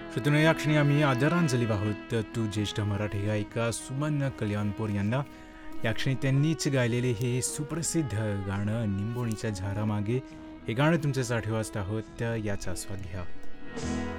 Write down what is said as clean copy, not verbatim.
श्रोत्यांनो, या क्षणी आम्ही आदरांजली वाहूत तू ज्येष्ठ मराठी गायिका सुमन कल्याणपूर यांना. या क्षणी त्यांनीच गायलेले हे सुप्रसिद्ध गाणं निंबोणीच्या झारामागे, हे गाणं तुमच्यासाठी वाजत आहोत, याचा आस्वाद घ्या.